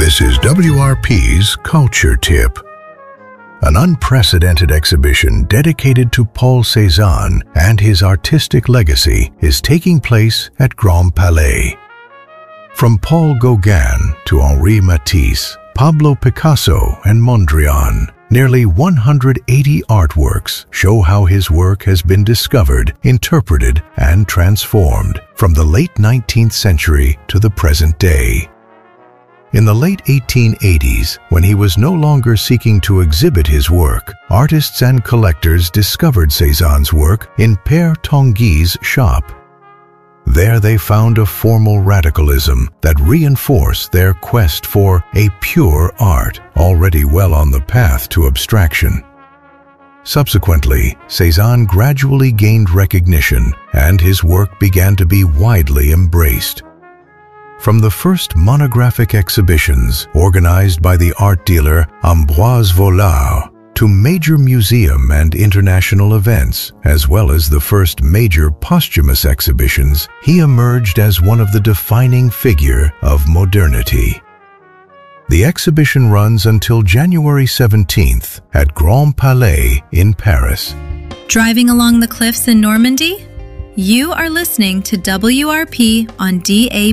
This is WRP's Culture Tip. An unprecedented exhibition dedicated to Paul Cézanne and his artistic legacy is taking place at Grand Palais. From Paul Gauguin to Henri Matisse, Pablo Picasso and Mondrian, nearly 180 artworks show how his work has been discovered, interpreted, and transformed from the late 19th century to the present day. In the late 1880s, when he was no longer seeking to exhibit his work, artists and collectors discovered Cézanne's work in Père Tanguy's shop. There they found a formal radicalism that reinforced their quest for a pure art, already well on the path to abstraction. Subsequently, Cézanne gradually gained recognition, and his work began to be widely embraced. From the first monographic exhibitions organized by the art dealer Ambroise Vollard to major museum and international events, as well as the first major posthumous exhibitions, he emerged as one of the defining figures of modernity. The exhibition runs until January 17th at Grand Palais in Paris. Driving along the cliffs in Normandy? You are listening to WRP on DAB.